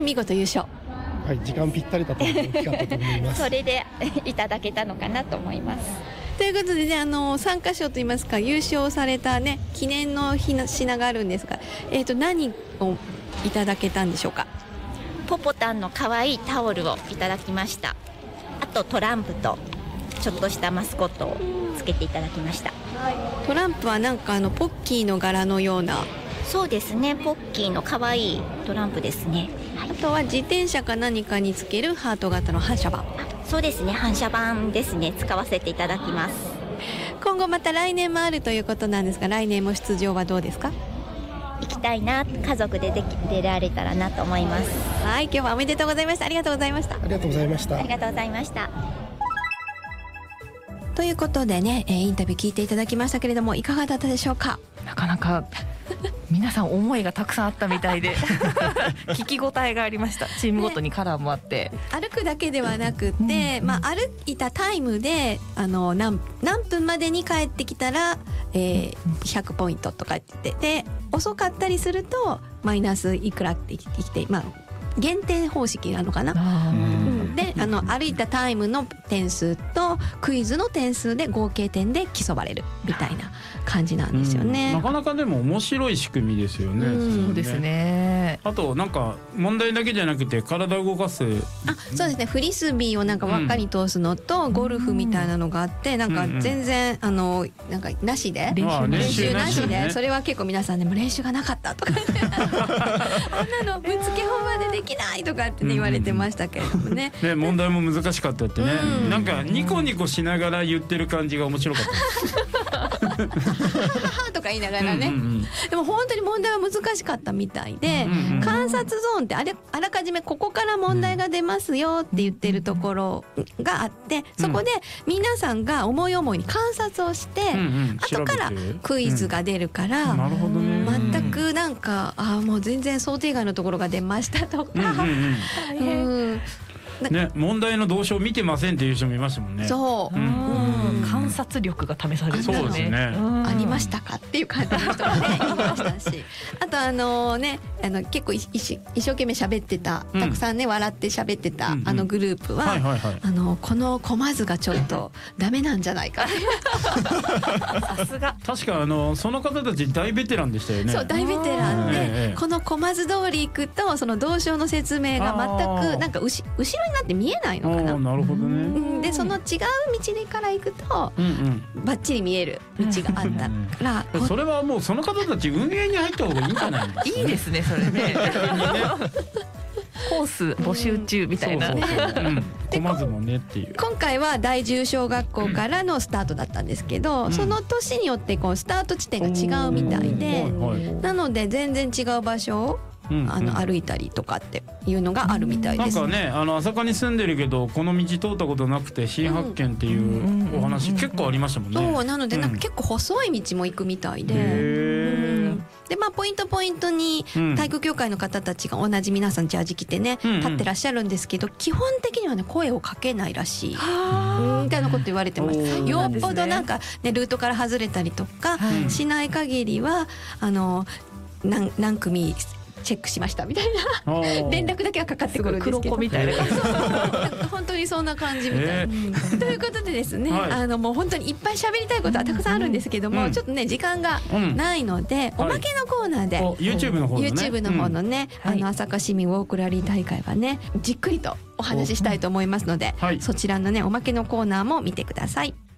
見事優勝。 はい、時間ぴったりだと大きかったと思います。 それでいただけたのかなと思います。 ということでね、参加賞といいますか優勝されたね記念の品があるんですが、何をいただけたんでしょうか。 ポポタンの可愛いタオルをいただきました。あとトランプとちょっとしたマスコットをつけていただきました。 トランプはなんかポッキーの柄のような。 そうですね、ポッキーの可愛いトランプですね。 あとは自転車か何かにつけるハート型の反射板。 そうですね、反射板ですね、使わせていただきます。 今後また来年もあるということなんですが、来年も出場はどうですか。 行きたいな、家族で出られたらなと思います。 はい、今日はおめでとうございました。ありがとうございました。 ありがとうございました。 ありがとうございました。 ということでね、インタビュー聞いていただきましたけれども、いかがだったでしょうか。 なかなか皆さん思いがたくさんあったみたいで聞き応えがありました。チームごとにカラーもあって、 歩くだけではなくて、歩いたタイムで何分までに帰ってきたら、100ポイントとか言ってで、遅かったりするとマイナスいくらってきて、減点方式なのかな。で歩いたタイムの点数とクイズの点数で合計点で競われるみたいな感じなんですよね。 なかなかでも面白い仕組みですよね。 そうですね。 あとなんか問題だけじゃなくて体を動かす。 そうですね、フリスビーをなんか輪っかに通すのと、ゴルフみたいなのがあって、なんか全然なんかなしで練習なしで、それは結構皆さんでも練習がなかったとかあんなのぶつけ本番でできないとかってね言われてましたけれどもね。 ね、問題も難しかったってね、なんかニコニコしながら言ってる感じが面白かったとか言いながらね、でも本当に問題は難しかったみたいで、観察ゾーンってあらかじめここから問題が出ますよって言ってるところがあって、そこで皆さんが思い思いに観察をして、後からクイズが出るから、全くなんかもう全然想定外のところが出ましたとか、 ね、問題の動詞を見てませんっていう人もいましたもんね。 そう、 観察力が試されるんですね。 そうですね。 ありましたかっていう感じの人がねいましたし、あと結構一生懸命喋ってた、たくさんね笑って喋ってたグループは、このコマ図がちょっとダメなんじゃないかさすが。 確かその方たち大ベテランでしたよね。 そう、大ベテランで、このコマ図通り行くとその動詞の説明が全くなんか後ろになって見えないのかな。 なるほどね。 でその違う道から行くとバッチリ見える道があったから、 それはもうその方たち運営に入った方がいいんじゃないですか。 いいですね、それね。コース募集中みたいな。 コマ図もねっていう。 今回は第10小学校からのスタートだったんですけど、その年によってスタート地点が違うみたいで、なので全然違う場所を歩いたりとかっていうのがあるみたいです。 なんかね、朝霞に住んでるけどこの道通ったことなくて新発見っていうお話結構ありましたもんね。 そうなので、なんか結構細い道も行くみたいで、でポイントに体育協会の方たちが同じ皆さんジャージ着てね立ってらっしゃるんですけど、基本的にはね声をかけないらしいみたいなこと言われてました。よっぽどなんかねルートから外れたりとかしない限りは何組チェックしましたみたいな連絡だけはかかってくるんですけど、 黒子みたいな本当にそんな感じみたい、ということでですね、もう本当にいっぱい喋りたいことはたくさんあるんですけども、ちょっとね時間がないので、おまけのコーナーで YouTube の方のね、朝霞市民ウォークラリー大会はねじっくりとお話ししたいと思いますので、そちらのねおまけのコーナーも見てください。